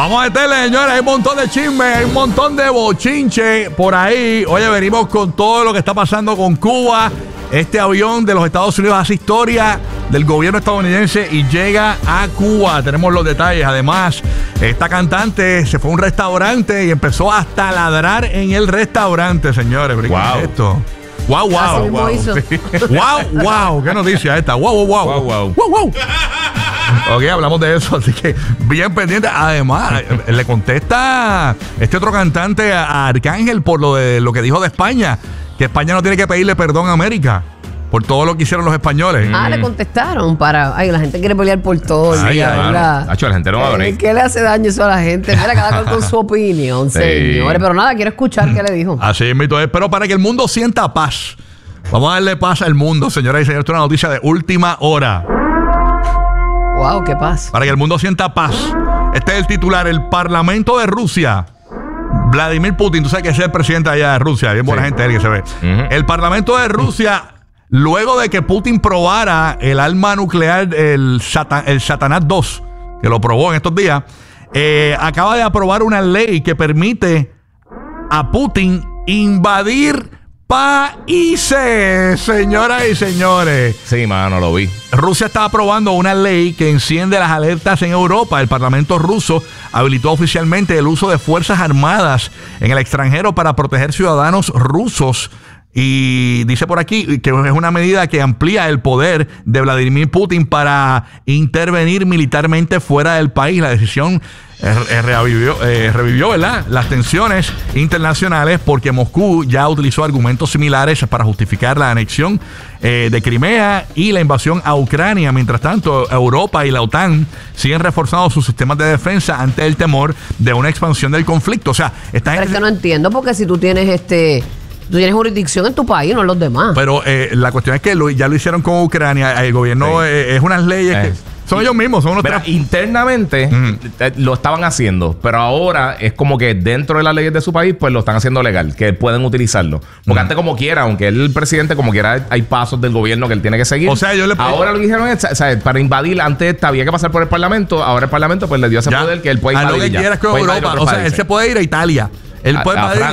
Vamos a meterle, señores. Hay un montón de chisme, hay un montón de bochinche por ahí. Oye, venimos con todo lo que está pasando con Cuba. Este avión de los Estados Unidos hace historia del gobierno estadounidense y llega a Cuba. Tenemos los detalles. Además, esta cantante se fue a un restaurante y empezó hasta a ladrar en el restaurante, señores. Wow. ¿Qué es esto? Wow, wow, wow. Sí. Wow, wow. ¿Qué noticia esta? Wow, wow, wow. Wow, wow. Wow, wow. Ok, hablamos de eso, así que bien pendiente. Además, le contesta este otro cantante a Arcángel por lo que dijo de España, que España no tiene que pedirle perdón a América por todo lo que hicieron los españoles. Le contestaron para... Ay, la gente quiere pelear por todo. Ay, ¿verdad? Hacho, la gente no va a venir. ¿Qué le hace daño eso a la gente? Mira, cada cual con su opinión, Sí. señores. Pero nada, quiero escuchar qué le dijo. Así mismo es, pero para que el mundo sienta paz. Vamos a darle paz al mundo, señoras y señores. Esto es una noticia de última hora. Wow, qué pasa. Para que el mundo sienta paz. Este es el titular. El Parlamento de Rusia, Vladimir Putin, tú sabes que es el presidente allá de Rusia, bien buena gente él que se ve. El Parlamento de Rusia, luego de que Putin probara el arma nuclear, el Satanás 2, que lo probó en estos días, acaba de aprobar una ley que permite a Putin invadir países, señoras y señores. Sí, mano, lo vi. Rusia está aprobando una ley que enciende las alertas en Europa. El Parlamento ruso habilitó oficialmente el uso de fuerzas armadas en el extranjero para proteger ciudadanos rusos. Y dice por aquí que es una medida que amplía el poder de Vladimir Putin para intervenir militarmente fuera del país. La decisión revivió, ¿verdad?, las tensiones internacionales, porque Moscú ya utilizó argumentos similares para justificar la anexión de Crimea y la invasión a Ucrania. Mientras tanto, Europa y la OTAN siguen reforzando sus sistemas de defensa ante el temor de una expansión del conflicto. O sea, Pero es que no entiendo, porque si tú tienes tú tienes jurisdicción en tu país, no en los demás. Pero la cuestión es que ya lo hicieron con Ucrania. El gobierno es unas leyes que son ellos mismos, son unos internamente lo estaban haciendo, pero ahora es como que dentro de las leyes de su país, pues lo están haciendo legal, que pueden utilizarlo. Porque antes, como quiera, aunque él el presidente, como quiera, hay pasos del gobierno que él tiene que seguir. O sea, ahora lo que hicieron es, o sea, para invadir, antes había que pasar por el Parlamento, ahora el Parlamento pues le dio ese poder que él puede invadir. A lo que quieras con Europa. O sea, él se puede ir a Italia. Él puede